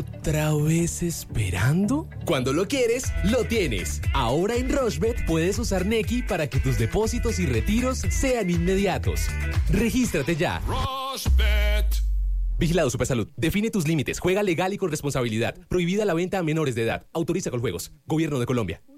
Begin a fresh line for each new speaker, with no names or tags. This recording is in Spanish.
¿Otra vez esperando?
Cuando lo quieres, lo tienes. Ahora en Rushbet puedes usar Nequi para que tus depósitos y retiros sean inmediatos. Regístrate ya.
Rushbet.
Vigilado Supersalud. Define tus límites. Juega legal y con responsabilidad. Prohibida la venta a menores de edad. Autoriza con juegos. Gobierno de Colombia.